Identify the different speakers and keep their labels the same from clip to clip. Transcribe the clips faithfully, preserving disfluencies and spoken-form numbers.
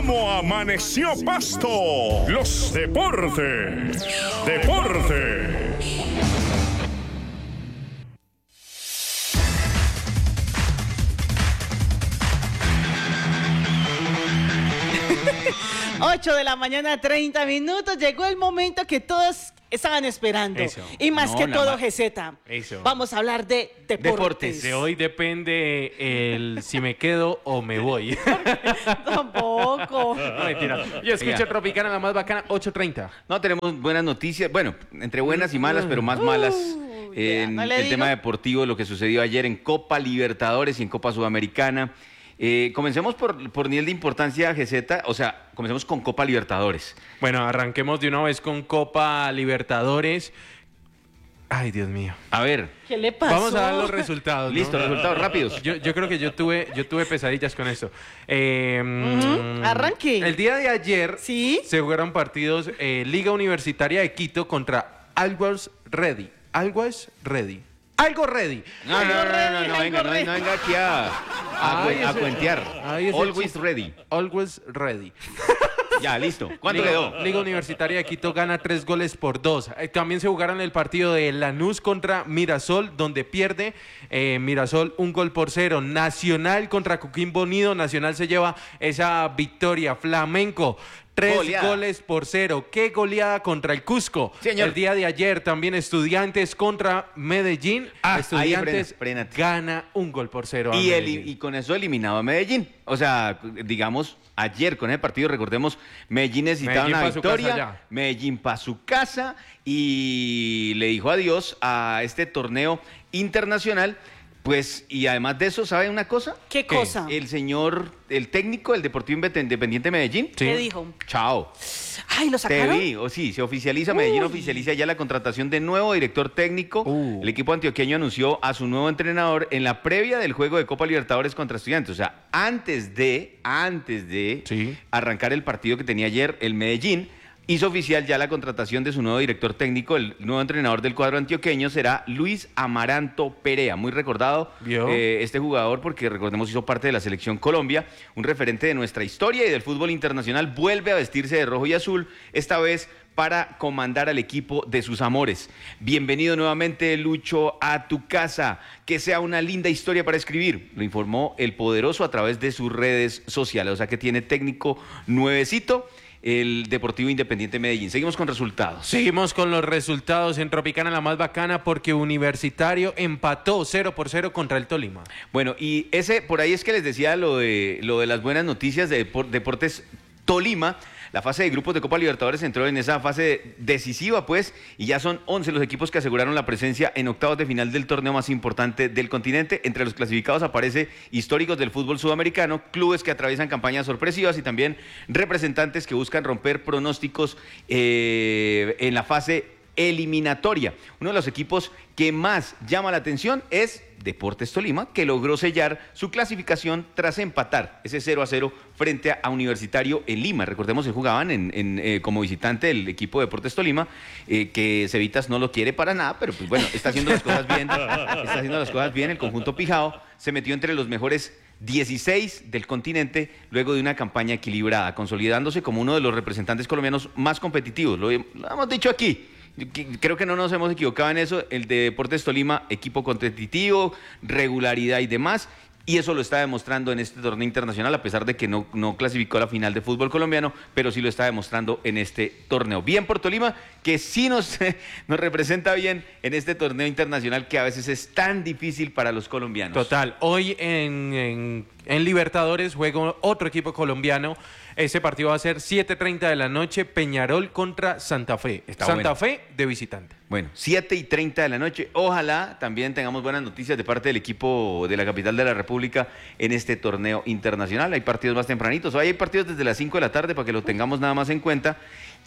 Speaker 1: ¿Cómo amaneció Pasto? Los deportes. Deportes.
Speaker 2: ocho de la mañana, treinta minutos. Llegó el momento que todos estaban esperando.
Speaker 3: Eso.
Speaker 2: Y más
Speaker 3: No,
Speaker 2: que
Speaker 3: nada
Speaker 2: todo,
Speaker 3: más.
Speaker 2: G Z.
Speaker 3: Eso.
Speaker 2: Vamos a hablar de deportes.
Speaker 3: Deportes. De hoy depende el si me quedo o me voy.
Speaker 2: Tampoco.
Speaker 3: No, mentira. Yo escucho
Speaker 4: Oiga.
Speaker 3: Tropicana, la más bacana, ocho treinta.
Speaker 4: No, tenemos buenas noticias, bueno, entre buenas y malas, pero más malas
Speaker 2: Uh,
Speaker 4: en
Speaker 2: ya, no le
Speaker 4: el
Speaker 2: digo.
Speaker 4: tema deportivo, lo que sucedió ayer en Copa Libertadores y en Copa Sudamericana. Eh, comencemos por, por nivel de importancia, G Z, o sea, comencemos con Copa Libertadores.
Speaker 3: Bueno, arranquemos de una vez con Copa Libertadores. Ay, Dios mío.
Speaker 4: A ver,
Speaker 2: ¿Qué le pasó?
Speaker 3: Vamos a dar los resultados, ¿no?
Speaker 4: listo, resultados rápidos.
Speaker 3: Yo, yo creo que yo tuve, yo tuve pesadillas con esto. Eh,
Speaker 2: Ujú, arranque.
Speaker 3: El día de ayer
Speaker 2: ¿Sí?
Speaker 3: se jugaron partidos eh, Liga Universitaria de Quito contra Always Ready. Always Ready. Algo Ready.
Speaker 4: No, no, no, no, no, no, venga, no, no venga aquí a, a,
Speaker 3: Ay,
Speaker 4: a
Speaker 3: ese-
Speaker 4: cuentear.
Speaker 3: ay, ese
Speaker 4: Always
Speaker 3: chiste.
Speaker 4: ready.
Speaker 3: Always Ready.
Speaker 4: Ya, listo. ¿Cuánto
Speaker 3: Liga,
Speaker 4: quedó?
Speaker 3: Liga Universitaria de Quito gana tres goles por dos. Eh, también se jugaron el partido de Lanús contra Mirasol, donde pierde eh, Mirasol un gol por cero. Nacional contra Coquimbo Unido. Nacional se lleva esa victoria. Flamenco. Tres
Speaker 4: Goleada.
Speaker 3: goles por cero. ¡Qué goleada contra el Cusco!
Speaker 4: Señor.
Speaker 3: El día de ayer también Estudiantes contra Medellín.
Speaker 4: Ah, ahí
Speaker 3: Estudiantes
Speaker 4: frena, frénate.
Speaker 3: gana un gol por cero. a
Speaker 4: Y, el-
Speaker 3: Medellín.
Speaker 4: y con eso eliminado a Medellín. O sea, digamos, ayer con ese partido, recordemos, Medellín necesitaba
Speaker 3: Medellín
Speaker 4: una
Speaker 3: pa' su casa
Speaker 4: victoria,
Speaker 3: ya.
Speaker 4: Medellín para su casa y le dijo adiós a este torneo internacional. Pues, y además de eso, ¿saben una cosa?
Speaker 2: ¿Qué
Speaker 3: ¿Qué?
Speaker 2: cosa?
Speaker 4: El señor, el técnico del Deportivo Invete- Independiente de Medellín.
Speaker 3: Sí.
Speaker 2: ¿Qué dijo?
Speaker 4: Chao.
Speaker 2: Ay, ¿lo
Speaker 4: Te
Speaker 2: sacaron?
Speaker 4: vi, o sí, se oficializa, Medellín
Speaker 2: Uy.
Speaker 4: oficializa ya la contratación de nuevo director técnico.
Speaker 3: Uh.
Speaker 4: El equipo antioqueño anunció a su nuevo entrenador en la previa del juego de Copa Libertadores contra Estudiantes. O sea, antes de, antes de
Speaker 3: Sí.
Speaker 4: arrancar el partido que tenía ayer el Medellín, hizo oficial ya la contratación de su nuevo director técnico. El nuevo entrenador del cuadro antioqueño será Luis Amaranto Perea, muy recordado
Speaker 3: ¿Vio?
Speaker 4: eh, este jugador porque recordemos hizo parte de la selección Colombia, un referente de nuestra historia y del fútbol internacional. Vuelve a vestirse de rojo y azul, esta vez para comandar al equipo de sus amores. Bienvenido nuevamente, Lucho, a tu casa. Que sea una linda historia para escribir, lo informó el Poderoso a través de sus redes sociales. O sea que tiene técnico nuevecito el Deportivo Independiente Medellín. Seguimos con resultados.
Speaker 3: Seguimos con los resultados en Tropicana, la más bacana, porque Universitario empató cero por cero contra el Tolima.
Speaker 4: Bueno, y ese, por ahí es que les decía lo de, lo de las buenas noticias de Depor- Deportes Tolima. La fase de grupos de Copa Libertadores entró en esa fase decisiva, pues, y ya son once los equipos que aseguraron la presencia en octavos de final del torneo más importante del continente. Entre los clasificados aparece históricos del fútbol sudamericano, clubes que atraviesan campañas sorpresivas y también representantes que buscan romper pronósticos eh, en la fase eliminatoria. Uno de los equipos que más llama la atención es Deportes Tolima, que logró sellar su clasificación tras empatar ese cero a cero frente a Universitario en Lima. Recordemos que jugaban en, en, eh, como visitante del equipo de Deportes Tolima, eh, que Cevitas no lo quiere para nada, pero pues bueno, está haciendo las cosas bien, está haciendo las cosas bien. El conjunto Pijao se metió entre los mejores dieciséis del continente luego de una campaña equilibrada, consolidándose como uno de los representantes colombianos más competitivos. Lo, he- lo hemos dicho aquí. Yo que- Creo que no nos hemos equivocado en eso. El de Deportes Tolima, equipo competitivo, regularidad y demás. Y eso lo está demostrando en este torneo internacional, a pesar de que no, no clasificó a la final de fútbol colombiano, pero sí lo está demostrando en este torneo. Bien por Tolima, que sí nos, nos representa bien en este torneo internacional que a veces es tan difícil para los colombianos.
Speaker 3: Total, hoy en, en, en Libertadores juega otro equipo colombiano. Ese partido va a ser siete treinta de la noche, Peñarol contra Santa Fe.
Speaker 4: Está
Speaker 3: Santa
Speaker 4: bueno.
Speaker 3: Fe de visitante.
Speaker 4: Bueno, siete y treinta de la noche. Ojalá también tengamos buenas noticias de parte del equipo de la capital de la República en este torneo internacional. Hay partidos más tempranitos. Hoy hay partidos desde las cinco de la tarde para que lo tengamos nada más en cuenta.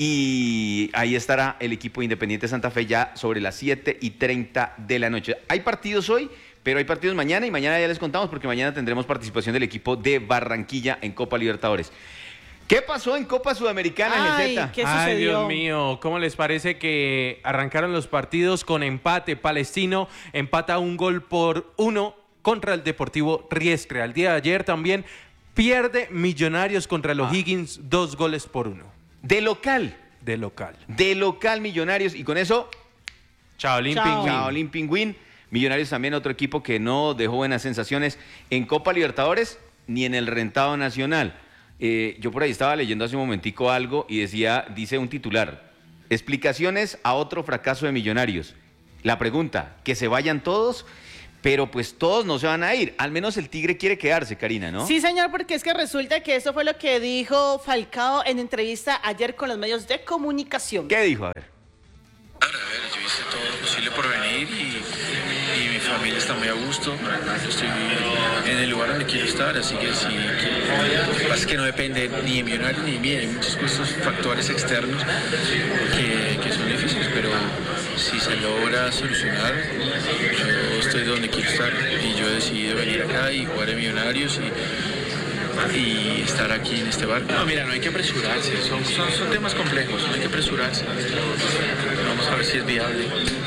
Speaker 4: Y ahí estará el equipo Independiente Santa Fe ya sobre las siete y treinta de la noche. Hay partidos hoy, pero hay partidos mañana y mañana ya les contamos porque mañana tendremos participación del equipo de Barranquilla en Copa Libertadores. ¿Qué pasó en Copa Sudamericana,
Speaker 2: Ay,
Speaker 4: G Z?
Speaker 2: ¿qué
Speaker 3: Ay,
Speaker 2: sucedió?
Speaker 3: Dios mío, ¿cómo les parece que arrancaron los partidos con empate? Palestino empata un gol por uno contra el Deportivo Riestre. Al día de ayer también Pierde Millonarios contra los
Speaker 4: Ah.
Speaker 3: Higgins dos goles por uno
Speaker 4: De local.
Speaker 3: de local.
Speaker 4: De local Millonarios. Y con eso,
Speaker 3: Chaolín
Speaker 2: Chao.
Speaker 3: Pingüín.
Speaker 4: Shaolin Pingüín. Millonarios también otro equipo que no dejó buenas sensaciones en Copa Libertadores ni en el rentado nacional. Eh, yo por ahí estaba leyendo hace un momentico algo y decía, dice un titular, explicaciones a otro fracaso de Millonarios. La pregunta, que se vayan todos, pero pues todos no se van a ir. Al menos el Tigre quiere quedarse, Karina, ¿no?
Speaker 2: Sí, señor, porque es que resulta que eso fue lo que dijo Falcao en entrevista ayer con los medios de comunicación.
Speaker 4: ¿Qué dijo? A ver.
Speaker 5: A ver, yo hice todo lo posible por venir y, y mi familia está muy a gusto. Yo estoy en el lugar donde quiero estar, así que sí. Que, lo que pasa es que no depende ni de Millonarios ni de mí. Hay muchos estos factores externos que, que son difíciles, pero si se logra solucionar, yo estoy donde quiero estar y yo he decidido venir acá y jugar en Millonarios y, y estar aquí en este barco. No, mira, no hay que apresurarse, son, son, son temas complejos, no hay que apresurarse. Vamos a ver si es viable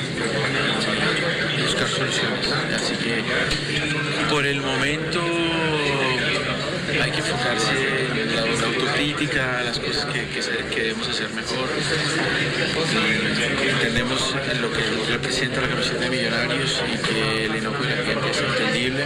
Speaker 5: y buscar soluciones. Así que por el momento hay que enfocarse en la, la autocrítica, las cosas que, que, se, que debemos hacer mejor. Y entendemos lo que representa la camiseta de Millonarios y que el enojo de la gente es entendible.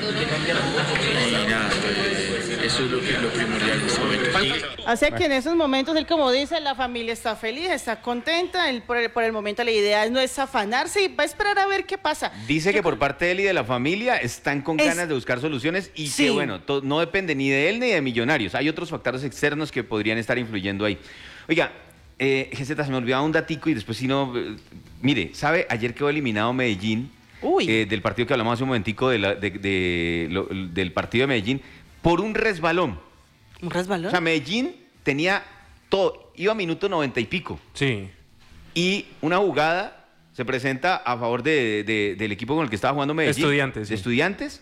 Speaker 5: Y nada, pues, eso es lo, que, lo primordial en este momento.
Speaker 2: Así que en esos momentos, él como dice, la familia está feliz, está contenta, él por, el, por el momento la idea no es afanarse y va a esperar a ver qué pasa.
Speaker 4: Dice
Speaker 2: Yo
Speaker 4: que por
Speaker 2: creo-
Speaker 4: parte de él y de la familia están con
Speaker 2: Es-
Speaker 4: ganas de buscar soluciones y
Speaker 2: Sí.
Speaker 4: que bueno, to- no depende ni de él ni de Millonarios. Hay otros factores externos que podrían estar influyendo ahí. Oiga, eh, G Z, se me olvidaba un datico y después si no... eh, mire, ¿sabe? Ayer quedó eliminado Medellín
Speaker 2: Uy.
Speaker 4: eh, del partido que hablamos hace un momentico de la- de- de- lo- del partido de Medellín por un resbalón.
Speaker 2: ¿Un resbalón?
Speaker 4: O sea, Medellín tenía todo, iba a minuto noventa y pico.
Speaker 3: Sí.
Speaker 4: Y una jugada se presenta a favor de- de- del equipo con el que estaba jugando Medellín.
Speaker 3: Estudiantes,
Speaker 4: De
Speaker 3: sí.
Speaker 4: Estudiantes.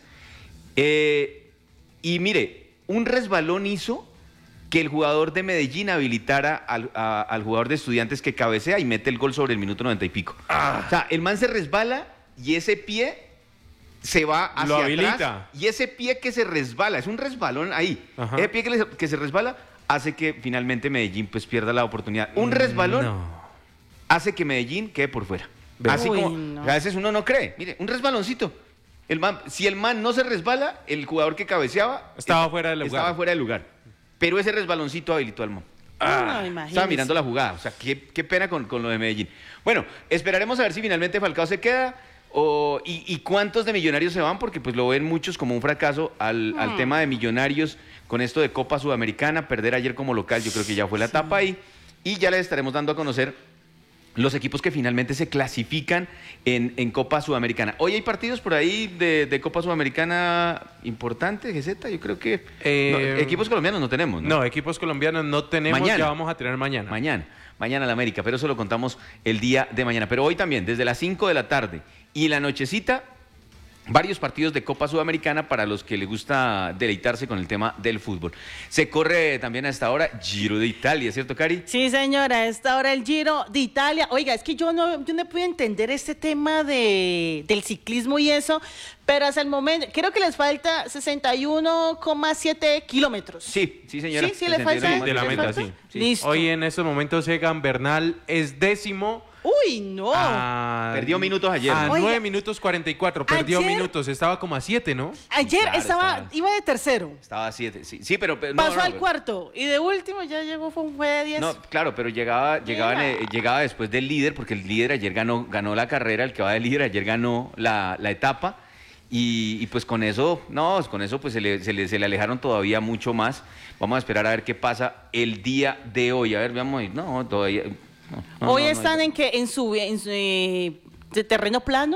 Speaker 4: Eh, y mire, un resbalón hizo que el jugador de Medellín habilitara al, a- al jugador de Estudiantes que cabecea y mete el gol sobre el minuto noventa y pico.
Speaker 3: Ah.
Speaker 4: O sea, el man se resbala y ese pie se va hacia
Speaker 3: Lo habilita.
Speaker 4: atrás. Y ese pie que se resbala, es un resbalón ahí.
Speaker 3: Ajá.
Speaker 4: Ese pie que, le- que se resbala hace que finalmente Medellín pues pierda la oportunidad. Un resbalón
Speaker 3: No.
Speaker 4: hace que Medellín quede por fuera.
Speaker 3: Ve.
Speaker 4: Así
Speaker 2: Uy,
Speaker 4: como
Speaker 2: no.
Speaker 4: a veces uno no cree. Mire, un resbaloncito. El man, si el man no se resbala, el jugador que cabeceaba
Speaker 3: Estaba fuera del lugar.
Speaker 4: Estaba fuera del lugar. Pero ese resbaloncito habilitó al man.
Speaker 2: Ah,
Speaker 4: Estaba
Speaker 2: imagínese.
Speaker 4: mirando la jugada. O sea, qué, qué pena con, con lo de Medellín. Bueno, esperaremos a ver si finalmente Falcao se queda o, y, y cuántos de Millonarios se van, porque pues lo ven muchos como un fracaso al, al tema de Millonarios con esto de Copa Sudamericana. Perder ayer como local, yo creo que ya fue la etapa ahí. Y ya les estaremos dando a conocer los equipos que finalmente se clasifican en, en Copa Sudamericana. Hoy hay partidos por ahí de, de Copa Sudamericana importantes, G Z, yo creo que...
Speaker 3: Eh,
Speaker 4: no, equipos colombianos no tenemos, ¿no?
Speaker 3: No, equipos colombianos no tenemos,
Speaker 4: Mañana.
Speaker 3: ya vamos a tener mañana.
Speaker 4: Mañana, mañana la América, pero eso lo contamos el día de mañana. Pero hoy también, desde las cinco de la tarde y la nochecita, varios partidos de Copa Sudamericana para los que les gusta deleitarse con el tema del fútbol. Se corre también a esta hora Giro de Italia, ¿cierto, Cari?
Speaker 2: Sí, señora, a esta hora el Giro de Italia. Oiga, es que yo no, yo no pude entender este tema de, del ciclismo y eso, pero hasta el momento, creo que les falta sesenta y uno coma siete kilómetros.
Speaker 4: Sí, sí, señora.
Speaker 2: Sí, sí, le falta.
Speaker 4: sesenta y uno
Speaker 3: De la
Speaker 2: ¿le
Speaker 3: meta,
Speaker 2: falta?
Speaker 3: sí.
Speaker 4: Sí.
Speaker 2: Listo.
Speaker 3: Hoy en estos momentos Egan Bernal es décimo.
Speaker 2: Uy, no.
Speaker 3: a-
Speaker 4: Perdió minutos ayer.
Speaker 3: A
Speaker 2: Oiga.
Speaker 3: nueve minutos cuarenta y cuatro. Perdió
Speaker 2: Ayer-
Speaker 3: minutos. Estaba como a siete, ¿no?
Speaker 2: Ayer
Speaker 4: claro,
Speaker 2: estaba,
Speaker 4: estaba.
Speaker 2: iba de tercero.
Speaker 4: Estaba a siete, sí, sí, pero... pero- no,
Speaker 2: Pasó
Speaker 4: no,
Speaker 2: al
Speaker 4: pero-
Speaker 2: cuarto y de último ya llegó, fue un fue de diez.
Speaker 4: No, claro, pero llegaba, llegaba,
Speaker 2: Mira.
Speaker 4: eh, llegaba después del líder, porque el líder ayer ganó, ganó la carrera, el que va de líder ayer ganó la, la etapa, y, y pues con eso, no, con eso pues se le, se, le, se le alejaron todavía mucho más. Vamos a esperar a ver qué pasa el día de hoy. A ver, veamos, no, todavía... no, no,
Speaker 2: Hoy
Speaker 4: no, no,
Speaker 2: están
Speaker 4: no.
Speaker 2: en que en su, en su eh, de terreno plano.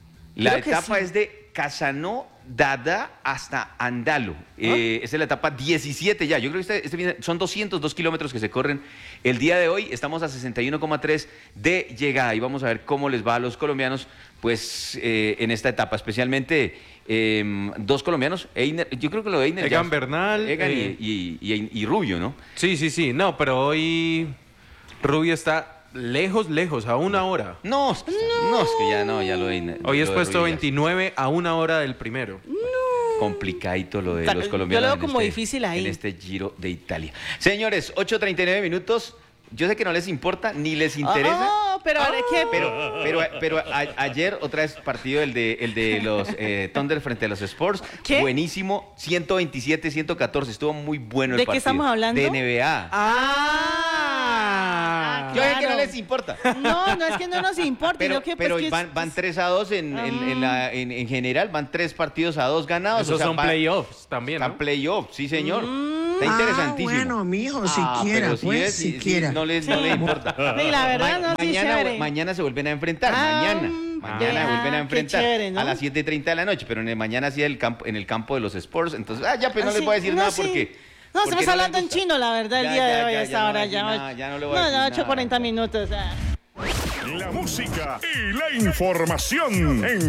Speaker 4: La
Speaker 2: Creo que
Speaker 4: etapa
Speaker 2: sí.
Speaker 4: es de Casanó, Dada hasta Andalo.
Speaker 2: ¿Ah?
Speaker 4: Eh, esta es la etapa diecisiete ya. Yo creo que este, este fin- son doscientos dos kilómetros que se corren el día de hoy. Estamos a sesenta y uno coma tres de llegada y vamos a ver cómo les va a los colombianos pues eh, en esta etapa. Especialmente eh, dos colombianos. Einer- yo creo que lo de Einer ya
Speaker 3: Egan
Speaker 4: es-
Speaker 3: Bernal,
Speaker 4: Egan y-
Speaker 3: eh,
Speaker 4: y, y- y Rubio, ¿no?
Speaker 3: Sí, sí, sí. No, pero hoy Rubio está lejos, lejos, a una hora.
Speaker 4: No, es que, no, es que ya no, ya lo de Einer-
Speaker 3: Hoy
Speaker 4: lo
Speaker 3: es
Speaker 4: de
Speaker 3: puesto
Speaker 4: Rubio ya-
Speaker 3: veintinueve a una hora del primero.
Speaker 4: complicadito lo de
Speaker 2: Ta-
Speaker 4: los
Speaker 2: yo
Speaker 4: colombianos.
Speaker 2: lo veo
Speaker 4: en
Speaker 2: como
Speaker 4: este-
Speaker 2: difícil ahí.
Speaker 4: En este Giro de Italia. Señores, ocho treinta y nueve minutos. Yo sé que no les importa ni les interesa.
Speaker 2: Oh, pero ahora qué.
Speaker 4: Pero, pero, pero a- ayer otra vez partido el de, el de los eh, Thunder frente a los Spurs.
Speaker 2: ¿Qué?
Speaker 4: Buenísimo, ciento veintisiete, ciento catorce. Estuvo muy bueno el
Speaker 2: ¿De qué
Speaker 4: partido.
Speaker 2: estamos hablando?
Speaker 4: De N B A.
Speaker 2: Ah,
Speaker 4: Yo sé que no
Speaker 2: claro.
Speaker 4: les importa.
Speaker 2: No, no es que no nos importe.
Speaker 4: Pero,
Speaker 2: lo que, pues,
Speaker 4: pero
Speaker 2: que es-
Speaker 4: van, van tres a dos en, en, en, la- en- en general, van tres partidos a dos ganados.
Speaker 3: Esos
Speaker 4: o sea,
Speaker 3: son
Speaker 4: va-
Speaker 3: playoffs también,
Speaker 4: Están
Speaker 3: ¿no?
Speaker 4: playoffs, sí señor.
Speaker 2: Mm.
Speaker 4: Está interesantísimo.
Speaker 6: Ah, bueno, mijo,
Speaker 4: Ah,
Speaker 6: siquiera,
Speaker 4: pero sí
Speaker 6: pues,
Speaker 4: es, sí, sí,
Speaker 6: siquiera.
Speaker 4: no les, no les importa.
Speaker 2: Sí, la verdad, no, sí,
Speaker 4: mañana,
Speaker 2: chévere.
Speaker 4: mañana se vuelven a enfrentar,
Speaker 2: Ah,
Speaker 4: mañana.
Speaker 2: mm,
Speaker 4: Mañana
Speaker 2: ya,
Speaker 4: vuelven a
Speaker 2: qué
Speaker 4: enfrentar
Speaker 2: chévere, ¿no?
Speaker 4: a las siete y treinta de la noche, pero en el mañana sí el campo, en el campo de los Sports. Entonces, ah, ya, pues no
Speaker 2: Ah,
Speaker 4: les
Speaker 2: sí.
Speaker 4: voy a decir
Speaker 2: No,
Speaker 4: nada
Speaker 2: sí.
Speaker 4: porque.
Speaker 2: No,
Speaker 4: porque
Speaker 2: estamos
Speaker 4: les
Speaker 2: hablando en
Speaker 4: gusta.
Speaker 2: chino, la verdad, el
Speaker 4: Ya,
Speaker 2: día
Speaker 4: ya,
Speaker 2: de
Speaker 4: ya,
Speaker 2: hoy,
Speaker 4: ya
Speaker 2: a esta
Speaker 4: no voy a
Speaker 2: hora.
Speaker 4: decir
Speaker 2: Ya,
Speaker 4: nada, ya no le voy a
Speaker 2: no,
Speaker 4: decir
Speaker 2: no, ocho
Speaker 4: nada.
Speaker 2: cuarenta minutos. O sea.
Speaker 1: La música y la información en